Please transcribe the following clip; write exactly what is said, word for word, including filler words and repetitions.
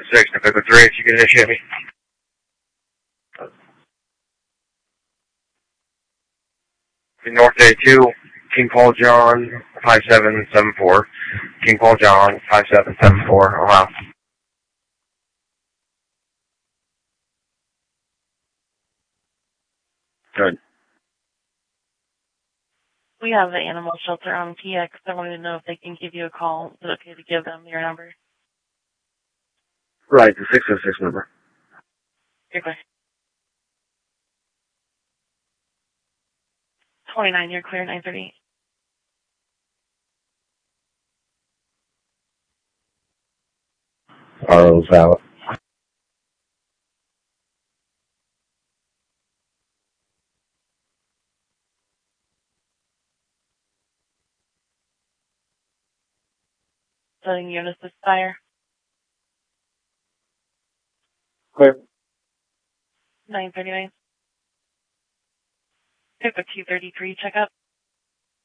six, November three, if you can initiate me. North A two, King Paul John, five seven seven four. King Paul John, five seven seven four, Ohio. Good. We have the animal shelter on T X. I wanted to know if they can give you a call. Is it okay to give them your number? Right, the six oh six number. You're twenty-nine, you're clear, nine thirty. R O's out. Setting units to fire. Clear. nine thirty-nine. Took a two thirty-three checkup.